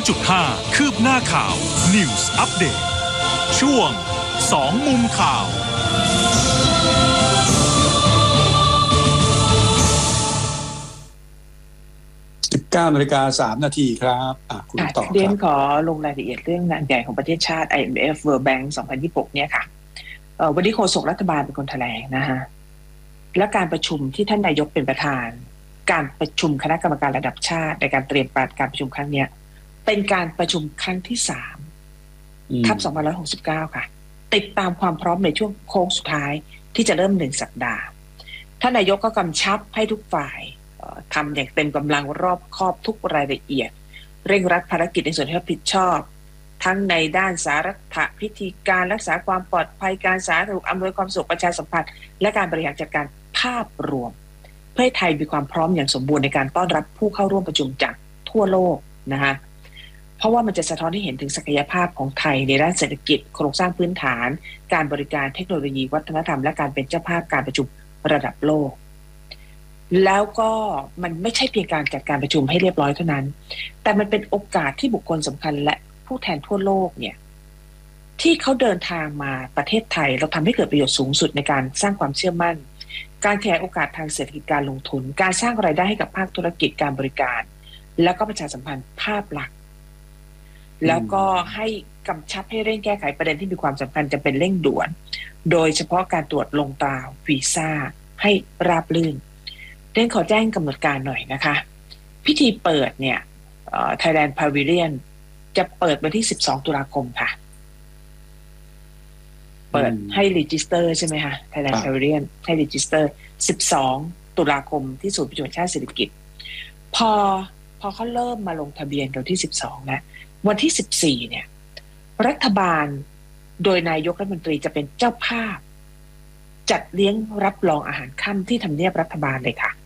100.5 คืบหน้าข่าว News Update ช่วง2มุมข่าว 19:03 นาทีครับคุณต่อครับเรียนขอลงรายละเอียดเรื่องงานใหญ่ของประเทศชาติ IMF World Bank 2026 เนี่ยค่ะวันนี้โฆษกรัฐบาลเป็นคนแถลงนะฮะและการประชุมที่ท่านนายกเป็นประธานการประชุมคณะกรรมการระดับชาติในการเตรียมการประชุมครั้งนี้เป็นการประชุมครั้งที่3ทับ2569ค่ะติดตามความพร้อมในช่วงโค้งสุดท้ายที่จะเริ่ม1สัปดาห์ท่านนายกก็กำชับให้ทุกฝ่ายทำอย่างเต็มกำลังรอบคอบทุกรายละเอียดเร่งรัดภารกิจในส่วนที่รับผิดชอบทั้งในด้านสาธารณพิธีการรักษาความปลอดภัยการสาธารณสุขอำนวยความสะดวกประชาสัมพันธ์และการบริหารจัดการภาพรวมเพื่อให้ไทยมีความพร้อมอย่างสมบูรณ์ในการต้อนรับผู้เข้าร่วมประชุมจากทั่วโลกนะคะเพราะว่ามันจะสะท้อนให้เห็นถึงศักยภาพของไทยในด้านเศรษฐกิจโครงสร้างพื้นฐานการบริการเทคโนโลยีวัฒนธรรมและการเป็นเจ้าภาพการประชุมระดับโลกแล้วก็มันไม่ใช่เพียงการจัดการประชุมให้เรียบร้อยเท่านั้นแต่มันเป็นโอกาสที่บุคคลสำคัญและผู้แทนทั่วโลกเนี่ยที่เขาเดินทางมาประเทศไทยเราทำให้เกิดประโยชน์สูงสุดในการสร้างความเชื่อมั่นการขยายโอกาสทางเศรษฐกิจการลงทุนการสร้างรายได้ให้กับภาคธุรกิจการบริการแล้วก็ประชาสัมพันธ์ภาพลักษณ์แล้วก็ให้กำชับให้เร่งแก้ไขประเด็นที่มีความสำคัญจะเป็นเร่งด่วนโดยเฉพาะการตรวจลงตราวีซ่าให้ราบรื่นเร่งขอแจ้งกำหนดการหน่อยนะคะพิธีเปิดเนี่ยThailand Pavilion จะเปิดวันที่12ตุลาคมค่ะเปิดให้รีจิสเตอร์ใช่ไหมคะ Thailand Pavilion ให้รีจิสเตอร์12ตุลาคมที่ศูนย์ประชุมแห่งชาติเศรษฐกิจพอเขาเริ่มมาลงทะเบียนวันที่12แล้ววันที่14เนี่ยรัฐบาลโดยนายกรัฐมนตรีจะเป็นเจ้าภาพจัดเลี้ยงรับรองอาหารค่ำที่ทำเนียบรัฐบาลเลยค่ะ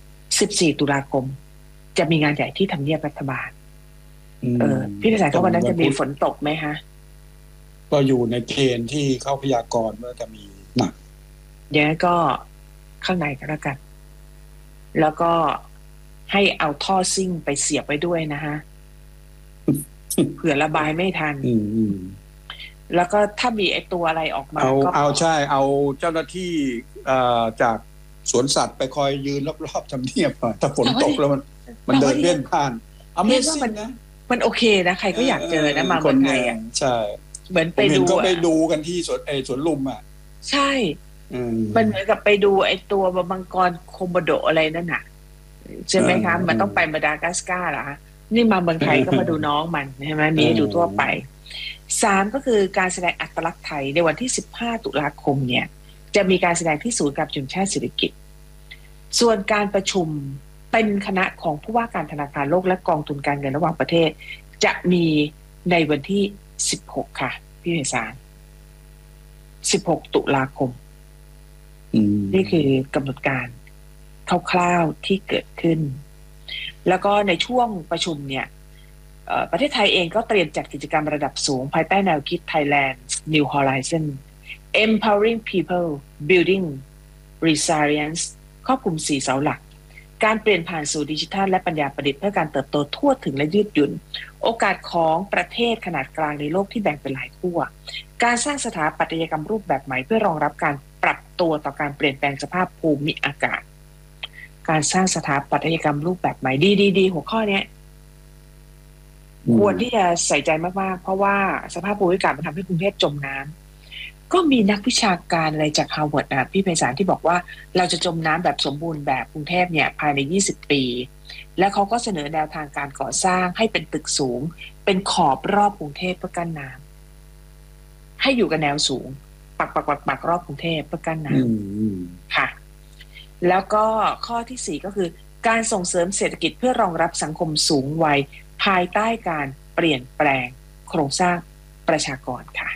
14ตุลาคมจะมีงานใหญ่ที่ทำเนียบรัฐบาลพี่พิสารก็วันนั้นจะมีฝนตกไหมคะก็อยู่ในเกณฑ์ที่เขาพยากรณ์ว่าจะมีหนักอย่างนั้นก็ข้างในก็แล้วกันแล้วก็ให้เอาท่อซิ่งไปเสียบไว้ด้วยนะฮะเผื่อระบายไม่ทันแล้วก็ถ้ามีไอตัวอะไรออกมาเอาใช่เอาเจ้าหน้าที่จากสวนสัตว์ไปคอยยืนรอบๆทำเนียบหน่อยถ้าฝนตกแล้วมันเดินเลี่ยนผ่าน Amazing นะมันโอเคนะใครก็อยากเจอนะมาเมืองไทยอ่ะใช่เหมือนไปดูก็ไปดูกันที่สวนลุมอ่ะใช่มันเหมือนกับไปดูไอตัวมังกรโคโมโดอะไรนั่นน่ะใช่ไหมคะมันต้องไปมาดากัสการ์เหรอคะนี่มาเมืองไทยก็มาดูน้องมันใช่ไหมมีให้ดูทั่วไป3ก็คือการแสดงอัตลักษณ์ไทยในวันที่15ตุลาคมเนี่ยจะมีการแสดงที่ศูนย์การประชุมชาติเศรษฐกิจส่วนการประชุมเป็นคณะของผู้ว่าการธนาคารโลกและกองทุนการเงินระหว่างประเทศจะมีในวันที่16ค่ะพี่เอกสาร16ตุลาคมนี่คือกำหนดการคร่าวๆที่เกิดขึ้นแล้วก็ในช่วงประชุมเนี่ยประเทศไทยเองก็เตรียมจัดกิจกรรมระดับสูงภายใต้แนวคิด Thailand New Horizon Empowering People Building Resilience ครอบคลุม4เสาหลักการเปลี่ยนผ่านสู่ดิจิทัลและปัญญาประดิษฐ์เพื่อการเติบโตทั่วถึงและยืดหยุ่นโอกาสของประเทศขนาดกลางในโลกที่แบ่งเป็นหลายขั้วการสร้างสถาปัตยกรรมรูปแบบใหม่เพื่อรองรับการปรับตัวต่อการเปลี่ยนแปลงสภาพภูมิอากาศการสร้างสถาปัตยกรรมรูปแบบใหม่ดีหัวข้อนี้ควรที่จะใส่ใจมากๆเพราะว่าสภาพภูมิอากาศมันทำให้กรุงเทพจมน้ำก็มีนักวิชาการอะไรจากฮาร์วาร์ดพี่ไพศาลที่บอกว่าเราจะจมน้ำแบบสมบูรณ์แบบกรุงเทพเนี่ยภายใน20ปีและเขาก็เสนอแนวทางการก่อสร้างให้เป็นตึกสูงเป็นขอบรอบกรุงเทพเพื่อกั้นน้ำให้อยู่กับแนวสูงปักรอบกรุงเทพเพื่อกั้นน้ำค่ะแล้วก็ข้อที่4ก็คือการส่งเสริมเศรษฐกิจเพื่อรองรับสังคมสูงวัยภายใต้การเปลี่ยนแปลงโครงสร้างประชากรค่ะ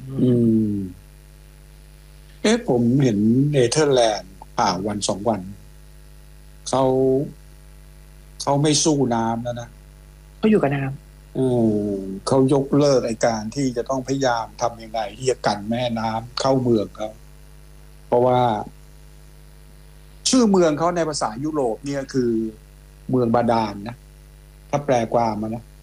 ผมเห็นเนเธอร์แลนด์วัน2 วันเขาไม่สู้น้ำแล้วนะเขาอยู่กับน้ำเขายกเลิกการที่จะต้องพยายามทำยังไงที่จะกันแม่น้ำเข้าเมืองเขาเพราะว่าชื่อเมืองเขาในภาษายุโรปเนี่ยคือเมืองบาดาลนะถ้าแปลความมานะ